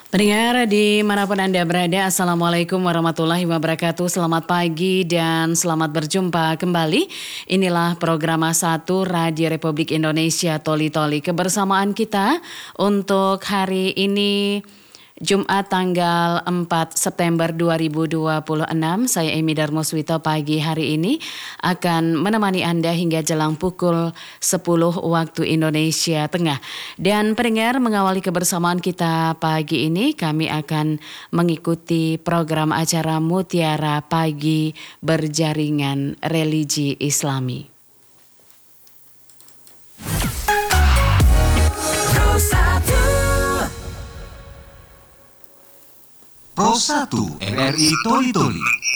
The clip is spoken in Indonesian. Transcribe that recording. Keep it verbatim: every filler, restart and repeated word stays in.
Pendengar dimanapun Anda berada, Assalamualaikum warahmatullahi wabarakatuh. Selamat pagi dan selamat berjumpa kembali. Inilah program satu Radio Republik Indonesia Toli Toli. Kebersamaan kita untuk hari ini Jumat tanggal empat September dua ribu dua puluh enam. Saya Emi Darmoswito pagi hari ini akan menemani Anda hingga jelang pukul sepuluh waktu Indonesia Tengah. Dan pendengar, mengawali kebersamaan kita pagi ini, kami akan mengikuti program acara Mutiara Pagi Berjaringan Religi Islami. Pro satu R R I Toli Toli.